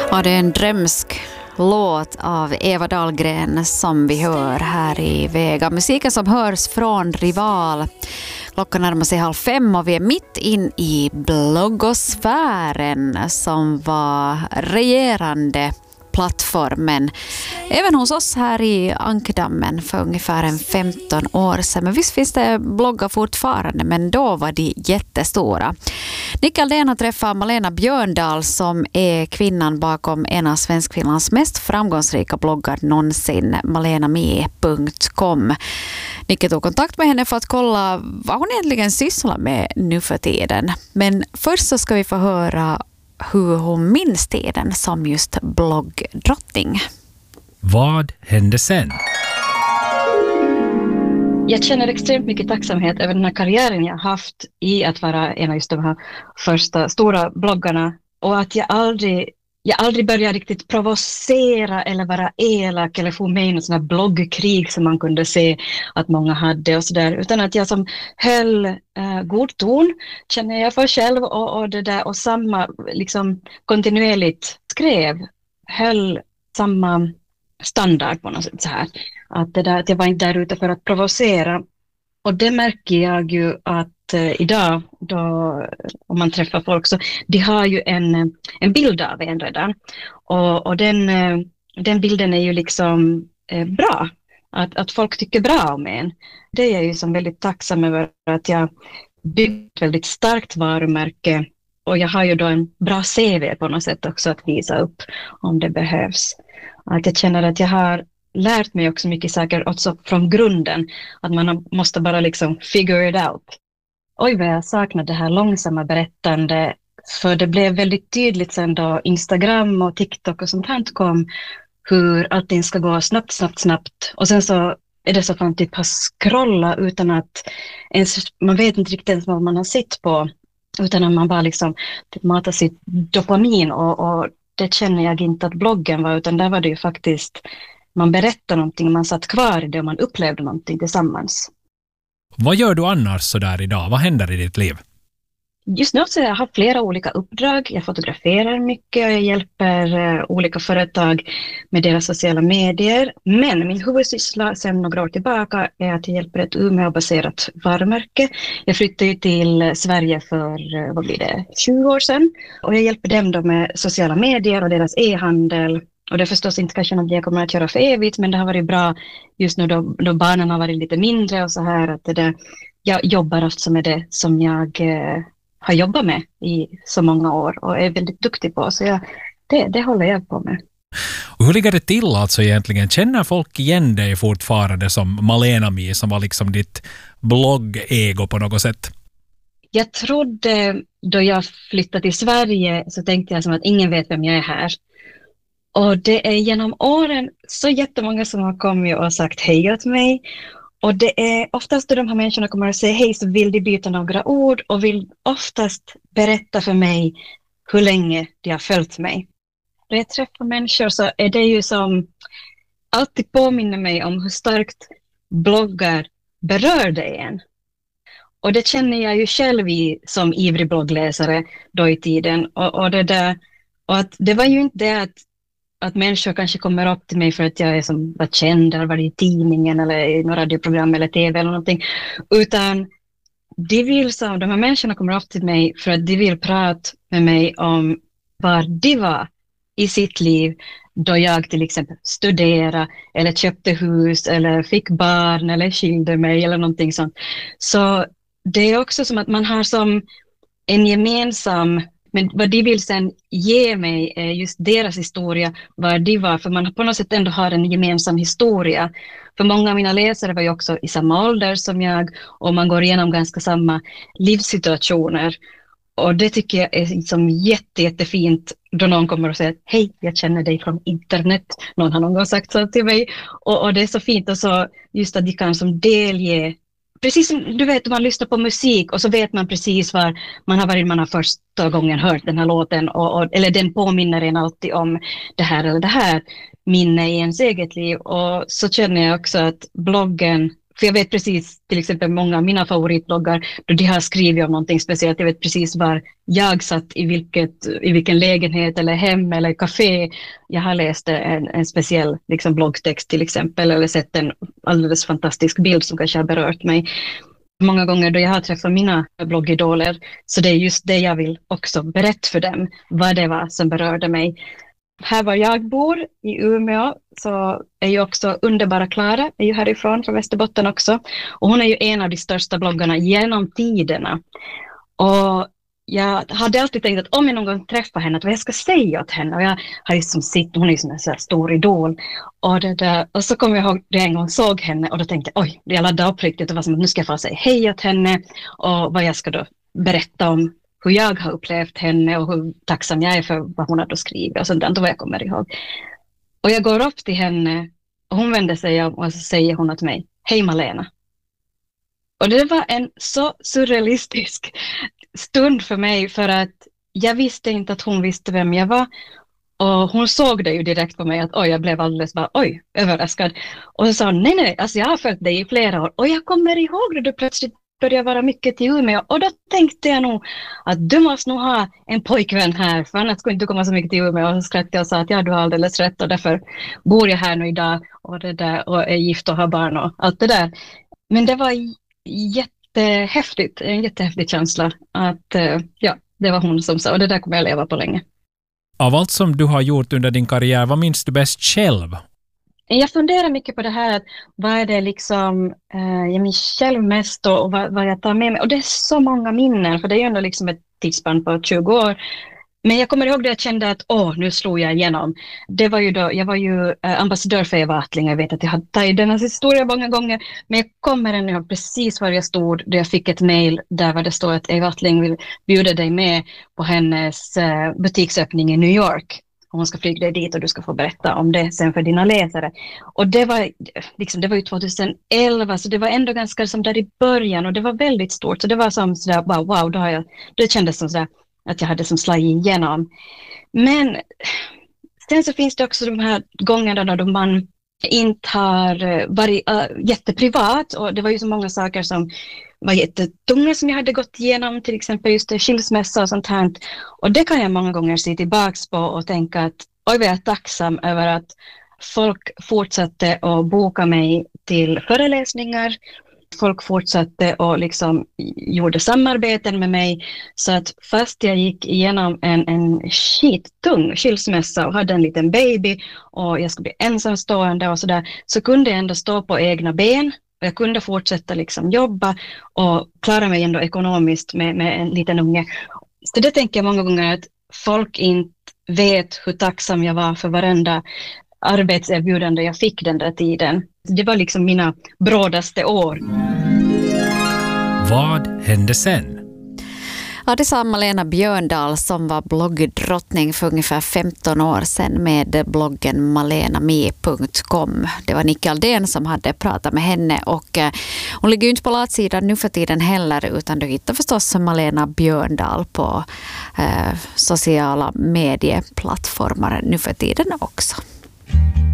Ja, det är en drömsk låt av Eva Dahlgren som vi hör här i Vega. Musiken som hörs från Rival. Klockan närmar sig 4:30 och vi är mitt in i bloggosfären som var regerande plattformen. Även hos oss här i Ankdammen för ungefär 15 år sedan. Men visst finns det bloggar fortfarande, men då var de jättestora. Nicke Aldén har träffat Malena Björndal som är kvinnan bakom en av Svenskfinlands mest framgångsrika bloggar någonsin, malenami.com. Nicke tog kontakt med henne för att kolla vad hon egentligen sysslar med nu för tiden. Men först så ska vi få höra hur hon minns tiden som just bloggdrottning. Vad hände sen? Jag känner extremt mycket tacksamhet över den här karriären jag haft i att vara en av just de här första stora bloggarna. Och att jag aldrig började riktigt provocera eller vara elak eller få med i något sån här bloggkrig som man kunde se att många hade och sådär. Utan att jag som höll god ton, känner jag för själv och det där och samma liksom kontinuerligt skrev, höll samma standard på något sätt så här. Att det där, att jag var inte där ute för att provocera. Och det märker jag ju att idag då, om man träffar folk så de har ju en bild av en redan. Och den bilden är ju liksom bra. Att folk tycker bra om en. Det är jag ju som väldigt tacksam över att jag byggt ett väldigt starkt varumärke. Och jag har ju då en bra CV på något sätt också att visa upp om det behövs. Att jag känner att jag har lärt mig också mycket saker också från grunden. Att man måste bara liksom figure it out. Oj vad jag saknar det här långsamma berättande. För det blev väldigt tydligt sen då Instagram och TikTok och sånt här kom. Hur allting ska gå snabbt. Och sen så är det så fan typ att scrolla utan att man vet inte riktigt vad man har sett på. Utan att man bara liksom typ matar sitt dopamin och det känner jag inte att bloggen var, utan där var det ju faktiskt man berättade någonting, man satt kvar i det och man upplevde någonting tillsammans. Vad gör du annars så där idag? Vad händer i ditt liv? Just nu så jag har flera olika uppdrag. Jag fotograferar mycket och jag hjälper olika företag med deras sociala medier. Men min huvudsyssla sedan några år tillbaka är att jag hjälper ett Umeå-baserat varumärke. Jag flyttade till Sverige för 20 år sedan. Och jag hjälper dem då med sociala medier och deras e-handel. Och det är förstås inte kanske något jag kommer att göra för evigt, men det har varit bra just nu då barnen har varit lite mindre och så här. Att jag jobbar ofta med det som jag har jobbat med i så många år och är väldigt duktig på. Så det håller jag på med. Och hur ligger det till alltså egentligen? Känner folk igen dig fortfarande som Malenami som var liksom ditt blogg-ego på något sätt? Jag trodde då jag flyttade till Sverige så tänkte jag som att ingen vet vem jag är här. Och det är genom åren så jättemånga som har kommit och sagt hej åt mig. Och det är oftast då de här människorna kommer att säga hej så vill de byta några ord och vill oftast berätta för mig hur länge de har följt mig. När jag träffar människor så är det ju som alltid påminner mig om hur starkt bloggar berörde en. Och det känner jag ju själv som ivrig bloggläsare då i tiden. Och det där, och att det var ju inte det att människor kanske kommer upp till mig för att jag är som var känd eller var i tidningen eller i några radioprogram eller tv eller någonting. Utan de här människorna kommer upp till mig för att de vill prata med mig om var de var i sitt liv då jag till exempel studerade eller köpte hus eller fick barn eller skilde mig eller någonting sånt. Så det är också som att man har som en gemensam. Men vad de vill sen ge mig är just deras historia, var de var. För man på något sätt ändå har en gemensam historia. För många av mina läsare var ju också i samma ålder som jag. Och man går igenom ganska samma livssituationer. Och det tycker jag är liksom jättefint då någon kommer och säger hej, jag känner dig från internet. Någon har någon gång sagt så till mig. Och det är så fint och så just att de kan som delge. Precis som du vet, man lyssnar på musik och så vet man precis var man har första gången hört den här låten eller den påminner en alltid om det här eller det här minne i ens eget liv. Och så känner jag också att bloggen För jag vet precis, till exempel många av mina favoritbloggar, då de har skrivit om någonting speciellt. Jag vet precis var jag satt i vilken lägenhet eller hem eller café. Jag har läst en speciell liksom, bloggtext till exempel, eller sett en alldeles fantastisk bild som kanske har berört mig. Många gånger då jag har träffat mina bloggidoler, så det är just det jag vill också berätta för dem, vad det var som berörde mig. Här var jag bor, i Umeå, så är ju också underbara Klara, är ju härifrån, från Västerbotten också. Och hon är ju en av de största bloggarna genom tiderna. Och jag hade alltid tänkt att om jag någon gång träffar henne, att vad jag ska säga åt henne. Och jag har liksom hon är ju sån här stor idol. Och så kom jag ihåg det en gång såg henne och då tänkte jag, oj, jag laddade upp riktigt och var som att nu ska jag få säga hej åt henne. Och vad jag ska då berätta om hur jag har upplevt henne och hur tacksam jag är för vad hon har då skrivit och sånt där, vad jag kommer ihåg. Och jag går upp till henne och hon vänder sig om och så säger hon till mig, hej Malena. Och det var en så surrealistisk stund för mig, för att jag visste inte att hon visste vem jag var. Och hon såg det ju direkt på mig att jag blev alldeles bara, överraskad. Och så sa hon, nej, alltså jag har följt dig i flera år och jag kommer ihåg det du plötsligt började vara mycket i Umeå. Och då tänkte jag nog att du måste nog ha en pojkvän här, för annars skulle inte komma så mycket till Umeå. Och så skrattade jag och sa att ja, du har alldeles rätt och därför bor jag här nu idag och det där och är gift och har barn och allt det där. Men det var jättehäftigt, en jättehäftig känsla att det var hon som sa, och det där kommer jag leva på länge. Av allt som du har gjort under din karriär, vad minns du bäst själv? Jag funderar mycket på det här, att vad är det liksom, jag minns själv mest och vad jag tar med mig. Och det är så många minnen, för det är ju ändå liksom ett tidsspann på 20 år. Men jag kommer ihåg det, jag kände att nu slog jag igenom. Det var ju då, jag var ju ambassadör för Eva Attling. Jag vet att jag har tagit dennas historia många gånger. Men jag kommer ännu ihåg precis var jag stod då jag fick ett mejl där det står att Eva Attling vill bjuda dig med på hennes butiksöppning i New York. Och hon ska flyga dig dit och du ska få berätta om det sen för dina läsare. Och det var liksom, det var ju 2011, så det var ändå ganska som där i början och det var väldigt stort. Så det var som sådär, wow, det kändes som sådär att jag hade som slagit igenom. Men sen så finns det också de här gångerna då man inte har varit jätteprivat, och det var ju så många saker som var jättetunga som jag hade gått igenom, till exempel just skilsmässa och sånt här. Och det kan jag många gånger se tillbaks på och tänka att vad jag är tacksam över att folk fortsatte att boka mig till föreläsningar. Folk fortsatte och liksom gjorde samarbeten med mig, så att fast jag gick igenom en skittung skilsmässa och hade en liten baby och jag skulle bli ensamstående och sådär, så kunde jag ändå stå på egna ben och jag kunde fortsätta liksom jobba och klara mig ändå ekonomiskt med en liten unge. Så det tänker jag många gånger, att folk inte vet hur tacksam jag var för varenda arbetserbjudande jag fick den där tiden. Det var liksom mina brådaste år. Vad hände sen? Ja, det sa Malena Björndal som var bloggdrottning för ungefär 15 år sedan med bloggen malenami.com. Det var Nicky Aldén som hade pratat med henne, och hon ligger ju inte på latsidan nu för tiden heller, utan du hittar förstås Malena Björndal på sociala medieplattformar nu för tiden också.